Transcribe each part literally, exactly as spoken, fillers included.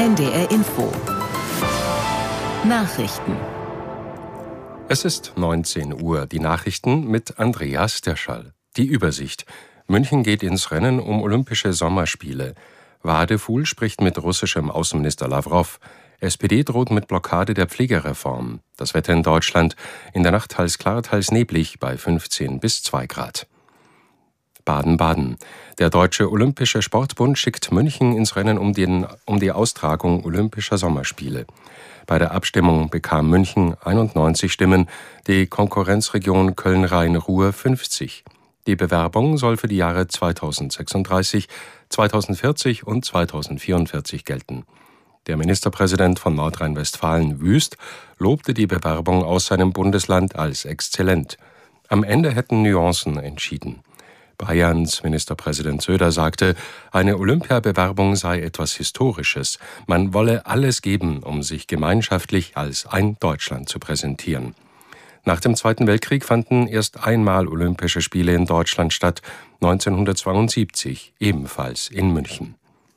N D R Info. Nachrichten. Es ist neunzehn Uhr. Die Nachrichten mit Andreas Derschall. Die Übersicht. München geht ins Rennen um Olympische Sommerspiele. Wadefuhl spricht mit russischem Außenminister Lawrow. S P D droht mit Blockade der Pflegereform. Das Wetter in Deutschland. In der Nacht teils klar, teils neblig bei fünfzehn bis zwei Grad. Baden-Baden. Der Deutsche Olympische Sportbund schickt München ins Rennen um, den, um die Austragung Olympischer Sommerspiele. Bei der Abstimmung bekam München einundneunzig Stimmen, die Konkurrenzregion Köln-Rhein-Ruhr fünfzig. Die Bewerbung soll für die Jahre zweitausendsechsunddreißig, zweitausendvierzig und zweitausendvierundvierzig gelten. Der Ministerpräsident von Nordrhein-Westfalen, Wüst, lobte die Bewerbung aus seinem Bundesland als exzellent. Am Ende hätten Nuancen entschieden. Bayerns Ministerpräsident Söder sagte, eine Olympiabewerbung sei etwas Historisches. Man wolle alles geben, um sich gemeinschaftlich als ein Deutschland zu präsentieren. Nach dem Zweiten Weltkrieg fanden erst einmal Olympische Spiele in Deutschland statt, neunzehnhundertzweiundsiebzig, ebenfalls in München.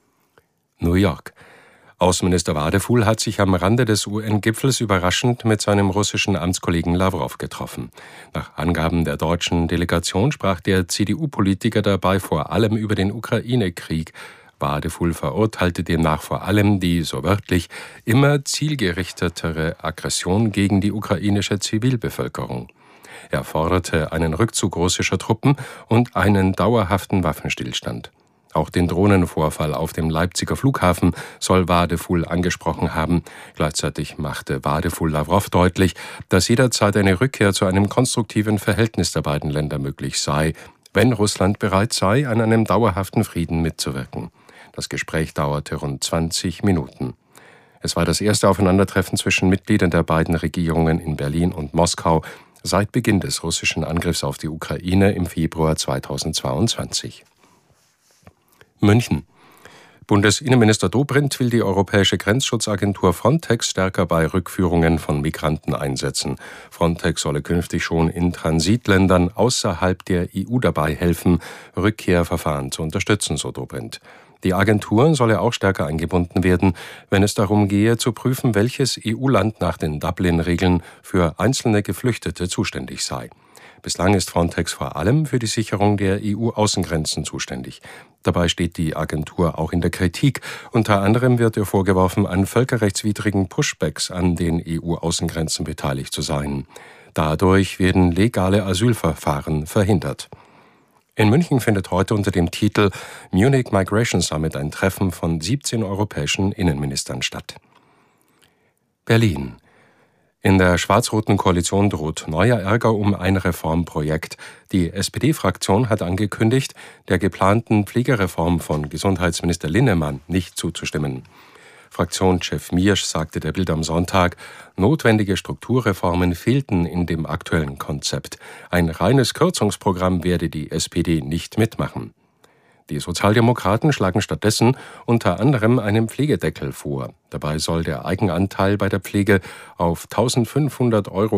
New York. Außenminister Wadefuhl hat sich am Rande des U N-Gipfels überraschend mit seinem russischen Amtskollegen Lawrow getroffen. Nach Angaben der deutschen Delegation sprach der C D U-Politiker dabei vor allem über den Ukraine-Krieg. Wadefuhl verurteilte demnach vor allem die, so wörtlich, immer zielgerichtetere Aggression gegen die ukrainische Zivilbevölkerung. Er forderte einen Rückzug russischer Truppen und einen dauerhaften Waffenstillstand. Auch den Drohnenvorfall auf dem Leipziger Flughafen soll Wadefuhl angesprochen haben. Gleichzeitig machte Wadefuhl Lawrow deutlich, dass jederzeit eine Rückkehr zu einem konstruktiven Verhältnis der beiden Länder möglich sei, wenn Russland bereit sei, an einem dauerhaften Frieden mitzuwirken. Das Gespräch dauerte rund zwanzig Minuten. Es war das erste Aufeinandertreffen zwischen Mitgliedern der beiden Regierungen in Berlin und Moskau seit Beginn des russischen Angriffs auf die Ukraine im Februar zweitausendzweiundzwanzig. München. Bundesinnenminister Dobrindt will die europäische Grenzschutzagentur Frontex stärker bei Rückführungen von Migranten einsetzen. Frontex solle künftig schon in Transitländern außerhalb der E U dabei helfen, Rückkehrverfahren zu unterstützen, so Dobrindt. Die Agentur solle auch stärker eingebunden werden, wenn es darum gehe, zu prüfen, welches E U-Land nach den Dublin-Regeln für einzelne Geflüchtete zuständig sei. Bislang ist Frontex vor allem für die Sicherung der E U-Außengrenzen zuständig. Dabei steht die Agentur auch in der Kritik. Unter anderem wird ihr vorgeworfen, an völkerrechtswidrigen Pushbacks an den E U-Außengrenzen beteiligt zu sein. Dadurch werden legale Asylverfahren verhindert. In München findet heute unter dem Titel Munich Migration Summit ein Treffen von siebzehn europäischen Innenministern statt. Berlin. In der schwarz-roten Koalition droht neuer Ärger um ein Reformprojekt. Die S P D-Fraktion hat angekündigt, der geplanten Pflegereform von Gesundheitsminister Linnemann nicht zuzustimmen. Fraktionschef Miersch sagte der Bild am Sonntag, notwendige Strukturreformen fehlten in dem aktuellen Konzept. Ein reines Kürzungsprogramm werde die S P D nicht mitmachen. Die Sozialdemokraten schlagen stattdessen unter anderem einen Pflegedeckel vor. Dabei soll der Eigenanteil bei der Pflege auf eintausendfünfhundert Euro